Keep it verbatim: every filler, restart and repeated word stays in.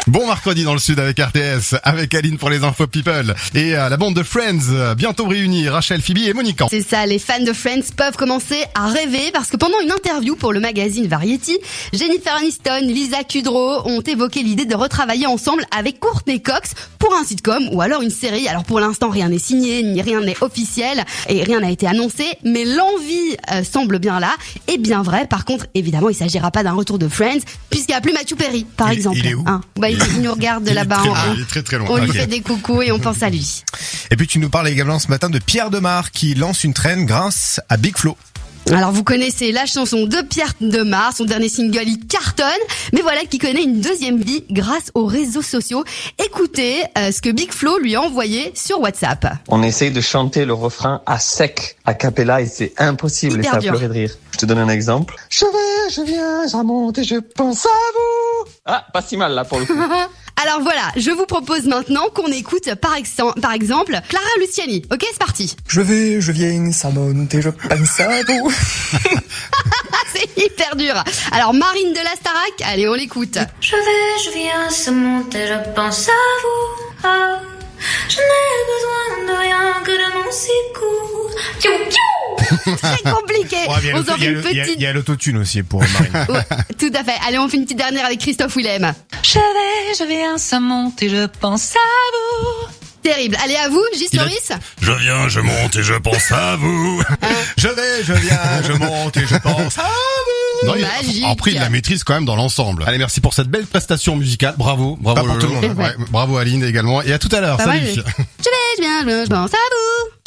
Bon mercredi dans le sud avec R T S, avec Aline pour les infos people. Et euh, la bande de Friends, bientôt réunis, Rachel, Phoebe et Monica. C'est ça, les fans de Friends peuvent commencer à rêver parce que pendant une interview pour le magazine Variety, Jennifer Aniston, Lisa Kudrow ont évoqué l'idée de retravailler ensemble avec Courtney Cox pour un sitcom ou alors une série. Alors pour l'instant, rien n'est signé, ni rien n'est officiel et rien n'a été annoncé, mais l'envie euh, semble bien là et bien vrai. Par contre, évidemment, il s'agira pas d'un retour de Friends puisqu'il n'y a plus Matthew Perry, par il, exemple. Il est où hein. Bah, il, il nous regarde de là-bas. Il, on, il est très très loin. on lui Okay. fait des coucous et on pense à lui. Et puis tu nous parles également ce matin de Pierre Demar qui lance une traîne grâce à Big Flo. Alors vous connaissez la chanson de Pierre Demar, son dernier single il cartonne, mais voilà qui connaît une deuxième vie grâce aux réseaux sociaux. Écoutez euh, ce que Big Flo lui a envoyé sur WhatsApp. On essaye de chanter le refrain à sec, a cappella, et c'est impossible, Hyper et ça dur. a pleuré de rire. Je te donne un exemple. Je vais, je viens, je remonte et je pense à vous. Ah, pas si mal là pour le coup. Alors voilà, je vous propose maintenant qu'on écoute par, ex- par exemple Clara Luciani. Ok, c'est parti. Je vais, je viens, ça monte et je pense à vous. C'est hyper dur. Alors Marine de la Starac, allez on l'écoute. Je vais, je viens, ça monte et je pense à vous. Ah, je n'ai besoin de rien que de mon secours. Piou, piou. Très compliqué. Ouais, il y a On l'auto- s'en il y a fait une le- il y a- petite... il y a l'autotune aussi pour Marine. Ouais, tout à fait. Allez, on fait une petite dernière avec Christophe Willem. Je vais, je viens, ça monte et je pense à vous. Terrible. Allez, à vous, Gis Il a- Loris. Je viens, je monte et je pense à vous. Je vais, je viens, je monte et je pense à vous. Non, il- Magique. après, il la maîtrise quand même dans l'ensemble. Allez, merci pour cette belle prestation musicale. Bravo, bravo. Pas pour tout le monde. Ouais, bravo Aline également. Et à tout à l'heure. Pas Salut. mal. Je vais, je viens, je pense à vous.